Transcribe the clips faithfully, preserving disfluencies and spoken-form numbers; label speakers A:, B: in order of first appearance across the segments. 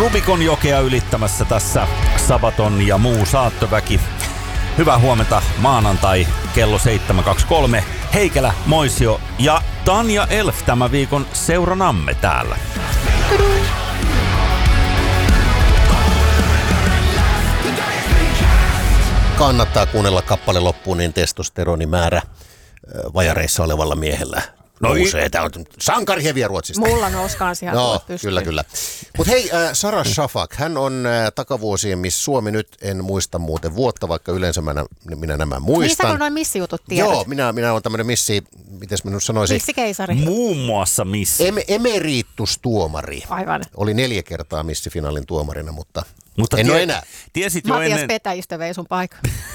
A: Rubikon jokea ylittämässä tässä Sabaton ja muu saattoväki. Hyvää huomenta, maanantai, kello seitsemän kaksikymmentäkolme. Heikelä, Moisio ja Tanja Elf tämä viikon seuranamme täällä.
B: Kannattaa kuunnella kappale loppuun, niin testosteronimäärä vajareissa olevalla miehellä nousee. Tämä on sankariheviä Ruotsista.
C: Mulla nousi kans ihan
B: no,
C: pystyyn.
B: kyllä, kyllä. Mutta hei, äh, Sarah Safak, hän on äh, takavuosien Miss Suomi, nyt en muista muuten vuotta, vaikka yleensä mä, minä nämä muistan.
C: Niin sä noin missijutut tiedät.
B: Joo, minä, minä olen tämmöinen missi, mites minun sanoisin?
C: Missikeisari.
A: Muun muassa missi.
B: Em, emeriitustuomari.
C: Aivan.
B: Oli neljä kertaa missifinaalin tuomarina, mutta,
A: mutta
B: en
A: tie,
B: ole enää.
A: Tiesit jo
C: Matias
A: ennen...
C: Petäjistö vei sun paikan.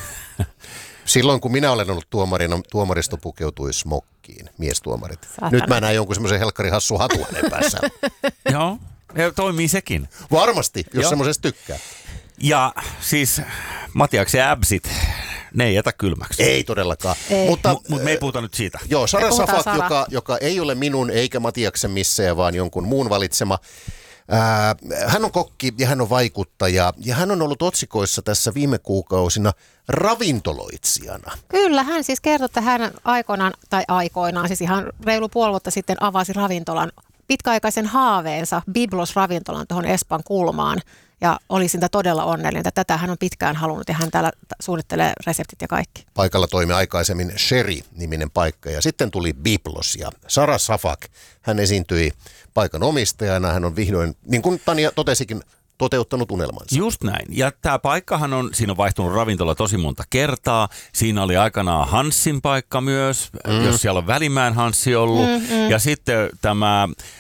B: Silloin kun minä olen ollut tuomarina, tuomaristo pukeutui smokkiin, miestuomarit.
C: Satana. Nyt
B: mä näen jonkun semmoisen helkkari hassu hatu hänen päässään.
A: Joo, ja toimii sekin.
B: Varmasti, jos
A: Joo.
B: semmoisesta tykkää.
A: Ja siis Matiaksen äbsit, ne ei jätä kylmäksi.
B: Ei todellakaan.
C: Ei.
B: Mutta
A: Mutta mut me ei puhuta nyt siitä.
B: joo, Sarah Safak,
C: Sara.
B: joka, joka ei ole minun eikä Matiaksen missejä, vaan jonkun muun valitsema. Ää, hän on kokki ja hän on vaikuttaja ja hän on ollut otsikoissa tässä viime kuukausina ravintoloitsijana.
C: Kyllä, hän siis kertoi, että hän aikoinaan, tai aikoinaan, siis ihan reilu puoli vuotta sitten avasi ravintolan, pitkäaikaisen haaveensa, Biblos-ravintolan tuohon Espan kulmaan. Ja oli siitä todella onnellinen, että tätä hän on pitkään halunnut ja hän täällä suunnittelee reseptit ja kaikki.
B: Paikalla toimi aikaisemmin Sherry-niminen paikka ja sitten tuli Biblos ja Sarah Safak, hän esiintyi paikan omistajana. Hän on vihdoin, niin kuin Tanja totesikin, toteuttanut unelmansa.
A: Just näin. Ja tämä paikkahan on, siinä on vaihtunut ravintola tosi monta kertaa. Siinä oli aikanaan Hanssin paikka myös, mm. jos siellä on Välimäen Hanssi ollut. Mm-hmm. Ja sitten tämä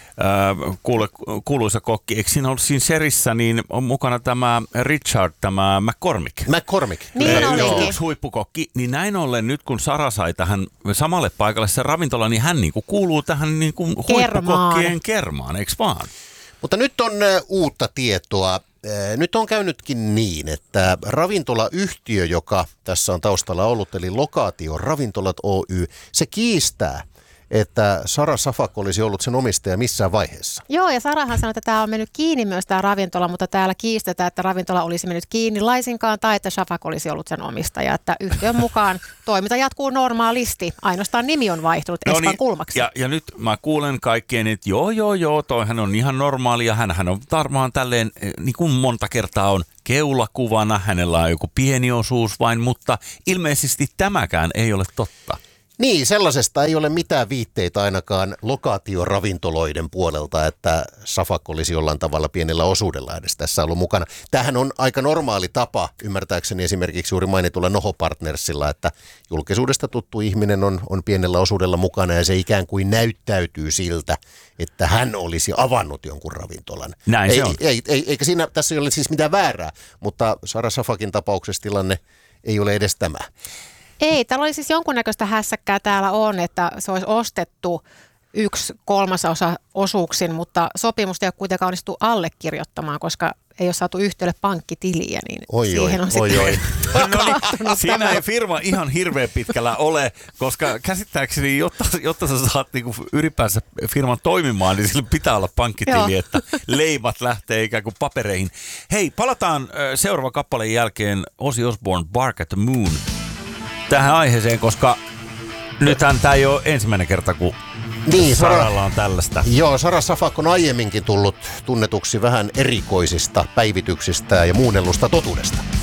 A: äh, kuulu, kuuluisa kokki, eikö siinä ollut siinä Serissä, niin on mukana tämä Richard, tämä McCormick.
B: McCormick.
C: Niin
B: Kyllä,
C: olikin.
B: joo.
A: Yksi huippukokki. Niin näin ollen nyt kun Sara sai tähän samalle paikalle se ravintola, niin hän niinku kuuluu tähän niinku huippukokkien kermaan, eikö vaan?
B: Mutta nyt on ä, uutta tietoa. Ä, nyt on käynytkin niin, että ravintolayhtiö, joka tässä on taustalla ollut, eli Lokaatio Ravintolat Oy, se kiistää, että Sarah Safak olisi ollut sen omistaja missään vaiheessa.
C: Joo, ja Sarahan sanoi, että tämä on mennyt kiinni myös tämä ravintola, mutta täällä kiistetään, että ravintola olisi mennyt kiinni laisinkaan tai että Safak olisi ollut sen omistaja. Että yhtiön mukaan toiminta jatkuu normaalisti, ainoastaan nimi on vaihtunut
A: No
C: Espan
A: niin,
C: kulmaksi.
A: Ja, ja nyt mä kuulen kaikkien, että joo, joo, joo, toihan on ihan normaalia. Hänhän on varmaan tälleen, niin kuin monta kertaa on keulakuvana, hänellä on joku pieni osuus vain, mutta ilmeisesti tämäkään ei ole totta.
B: Niin, sellaisesta ei ole mitään viitteitä ainakaan lokaatioravintoloiden puolelta, että Safak olisi jollain tavalla pienellä osuudella edes tässä ollut mukana. Tämähän on aika normaali tapa, ymmärtääkseni esimerkiksi juuri mainitulla Noho Partnersilla, että julkisuudesta tuttu ihminen on, on pienellä osuudella mukana ja se ikään kuin näyttäytyy siltä, että hän olisi avannut jonkun ravintolan.
A: Näin
B: ei,
A: se on.
B: Ei, ei, eikä siinä, tässä ei ole siis mitään väärää, mutta Sarah Safakin tapauksessa tilanne ei ole edes tämä.
C: Ei, täällä oli siis jonkunnäköistä hässäkkää täällä on, että se olisi ostettu yksi kolmasosa osuuksin, mutta sopimusta ei ole kuitenkaan onnistu allekirjoittamaan, koska ei ole saatu yhtiölle pankkitiliä, niin
B: oi,
C: siihen on
B: oi,
C: sitten
B: oi.
A: No niin, siinä ei firma ihan hirveän pitkällä ole, koska käsittääkseni, jotta, jotta sä saat niinku ylipäänsä firman toimimaan, niin sillä pitää olla pankkitili,
C: Joo.
A: että leimat lähtee ikään kuin papereihin. Hei, palataan äh, seuraavan kappaleen jälkeen Ozzy Osbourne Bark at the Moon tähän aiheeseen, koska nythän tämä ei ole ensimmäinen kerta, kun
B: Niin,
A: Saralla on tällaista.
B: Joo, Sarah Safak on aiemminkin tullut tunnetuksi vähän erikoisista päivityksistä ja muunnellusta totuudesta.